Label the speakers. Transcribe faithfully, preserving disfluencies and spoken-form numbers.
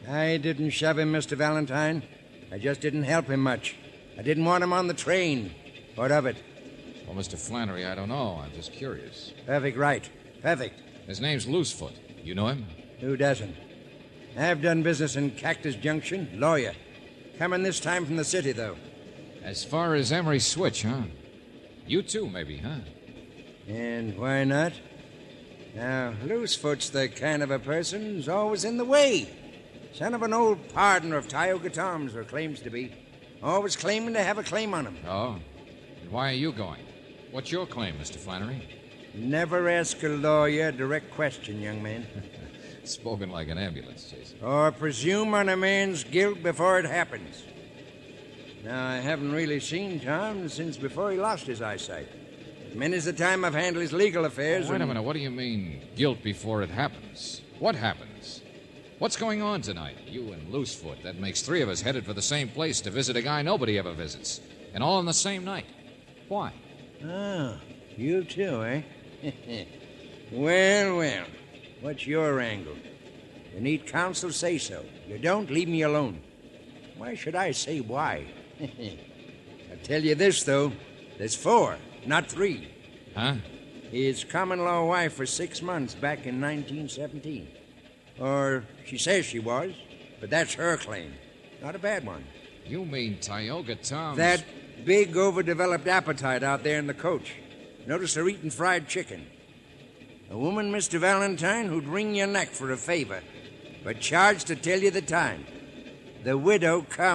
Speaker 1: I didn't shove him, Mister Valentine. I just didn't help him much. I didn't want him on the train. What of it?
Speaker 2: Well, Mister Flannery, I don't know. I'm just curious.
Speaker 1: Perfect right. Perfect.
Speaker 2: His name's Loosefoot. You know him?
Speaker 1: Who doesn't? I've done business in Cactus Junction. Lawyer. Coming this time from the city, though.
Speaker 2: As far as Emery Switch, huh? You too, maybe, huh?
Speaker 1: And why not? Now, Loosefoot's the kind of a person who's always in the way. Son of an old partner of Tioga Tom's, or claims to be. Always claiming to have a claim on him.
Speaker 2: Oh? And why are you going? What's your claim, Mister Flannery?
Speaker 1: Never ask a lawyer a direct question, young man.
Speaker 2: Spoken like an ambulance chaser.
Speaker 1: Or presume on a man's guilt before it happens. Now, I haven't really seen Tom since before he lost his eyesight. Many's the time I've handled his legal affairs.
Speaker 2: Oh, wait
Speaker 1: and...
Speaker 2: a minute. What do you mean, guilt before it happens? What happens? What's going on tonight? You and Loosefoot. That makes three of us headed for the same place to visit a guy nobody ever visits. And all on the same night. Why?
Speaker 1: Oh, you too, eh? Well, well. What's your angle? You need counsel, say so. You don't, leave me alone. Why should I say why? I'll tell you this, though. There's four, not three.
Speaker 2: Huh?
Speaker 1: His common-law wife for six months back in nineteen seventeen. Or she says she was, but that's her claim. Not a bad one.
Speaker 2: You mean Tioga Tom's...
Speaker 1: That big, overdeveloped appetite out there in the coach. Notice her eating fried chicken. A woman, Mister Valentine, who'd wring your neck for a favor, but charged to tell you the time. The widow come.